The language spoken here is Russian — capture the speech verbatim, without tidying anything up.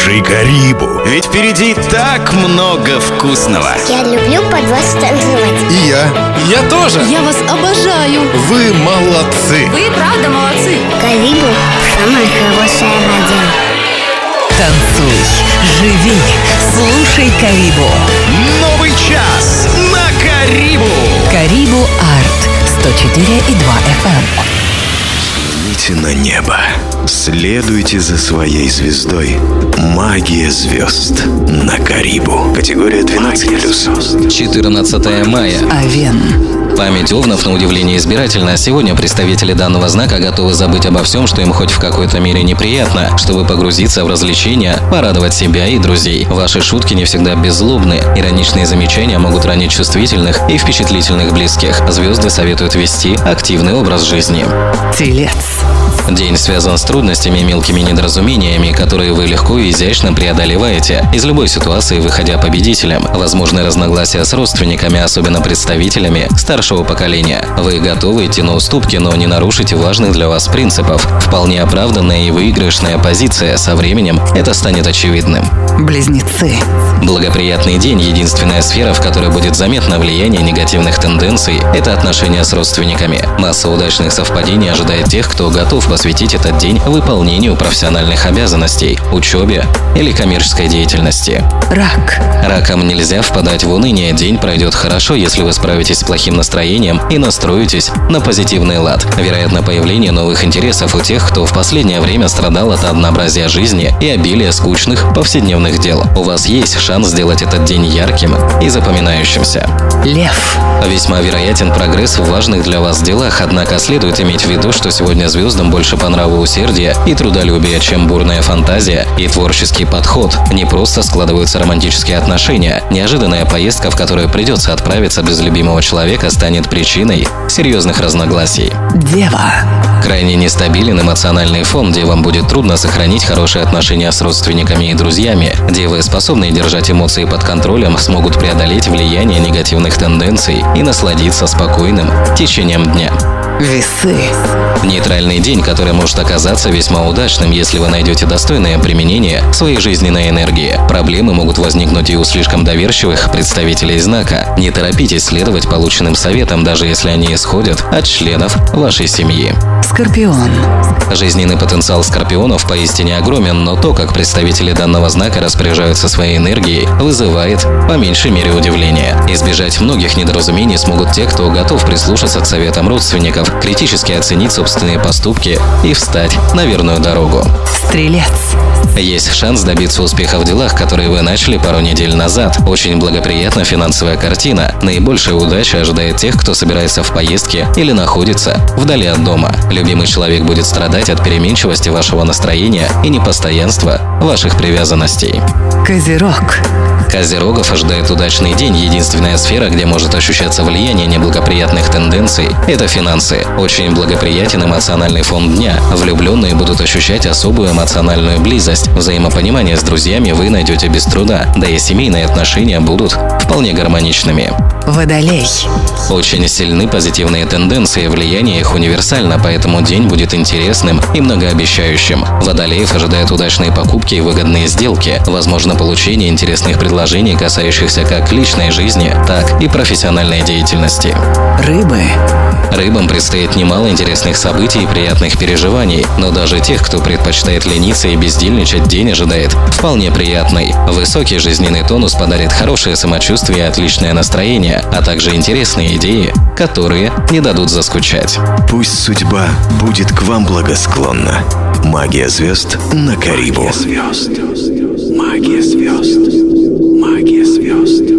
Слушай Карибу, ведь впереди так много вкусного. Я люблю под вас танцевать. И я. Я тоже. Я вас обожаю. Вы молодцы. Вы правда молодцы. Карибу – самая хорошая радио. Танцуй, живи, слушай Карибу. Новый час на Карибу. Карибу Арт сто четыре и два эф эм. Взгляните на небо. Следуйте за своей звездой. Магия звезд на Карибу. Категория двенадцать плюс. четырнадцатое мая. Овен. Память овнов, на удивление, избирательна. Сегодня представители данного знака готовы забыть обо всем, что им хоть в какой-то мере неприятно, чтобы погрузиться в развлечения, порадовать себя и друзей. Ваши шутки не всегда беззлобны. Ироничные замечания могут ранить чувствительных и впечатлительных близких. Звезды советуют вести активный образ жизни. Телец. День связан с трудностями и мелкими недоразумениями, которые вы легко и изящно преодолеваете, из любой ситуации выходя победителем. Возможны разногласия с родственниками, особенно представителями старшего поколения. Вы готовы идти на уступки, но не нарушите важных для вас принципов. Вполне оправданная и выигрышная позиция. Со временем это станет очевидным. Близнецы. Благоприятный день – единственная сфера, в которой будет заметно влияние негативных тенденций – это отношения с родственниками. Масса удачных совпадений ожидает тех, кто готов посвятить этот день выполнению профессиональных обязанностей, учебе или коммерческой деятельности. Рак. Ракам нельзя впадать в уныние. День пройдет хорошо, если вы справитесь с плохим настроением и настроитесь на позитивный лад. Вероятно, появление новых интересов у тех, кто в последнее время страдал от однообразия жизни и обилия скучных повседневных дел. У вас есть шанс сделать этот день ярким и запоминающимся. Лев. Весьма вероятен прогресс в важных для вас делах, однако следует иметь в виду, что сегодня звездам больше по нраву усердия и трудолюбия, чем бурная фантазия и творческий подход. Не просто складываются романтические отношения. Неожиданная поездка, в которую придется отправиться без любимого человека, станет причиной серьезных разногласий. Дева. Крайне нестабилен эмоциональный фон, девам будет трудно сохранить хорошие отношения с родственниками и друзьями. Девы, способные держать эмоции под контролем, смогут преодолеть влияние негативных тенденций и насладиться спокойным течением дня. Весы. Нейтральный день, который может оказаться весьма удачным, если вы найдете достойное применение своей жизненной энергии. Проблемы могут возникнуть и у слишком доверчивых представителей знака. Не торопитесь следовать полученным советам, даже если они исходят от членов вашей семьи. Скорпион. Жизненный потенциал скорпионов поистине огромен, но то, как представители данного знака распоряжаются своей энергией, вызывает по меньшей мере удивление. Избежать многих недоразумений смогут те, кто готов прислушаться к советам родственников, критически оценить собственные поступки и встать на верную дорогу. Стрелец. Есть шанс добиться успеха в делах, которые вы начали пару недель назад. Очень благоприятна финансовая картина. Наибольшая удача ожидает тех, кто собирается в поездке или находится вдали от дома. Любимый человек будет страдать от переменчивости вашего настроения и непостоянства ваших привязанностей. Козерог. Козерогов ожидает удачный день. Единственная сфера, где может ощущаться влияние неблагоприятных тенденций – это финансы. Очень благоприятен эмоциональный фон дня. Влюбленные будут ощущать особую эмоциональную близость. Взаимопонимание с друзьями вы найдете без труда, да и семейные отношения будут вполне гармоничными. Водолей. Очень сильны позитивные тенденции, влияние их универсально, поэтому день будет интересным и многообещающим. Водолеев ожидают удачные покупки и выгодные сделки, возможно получение интересных предложений, касающихся как личной жизни, так и профессиональной деятельности. Рыбы. Рыбам предстоит немало интересных событий и приятных переживаний, но даже тех, кто предпочитает лениться и бездельничать, день ожидает вполне приятный. Высокий жизненный тонус подарит хорошее самочувствие и отличное настроение, а также интересные идеи, которые не дадут заскучать. Пусть судьба будет к вам благосклонна. Магия звезд на Карибу. Магия звезд. Магия звезд. Магия звезд.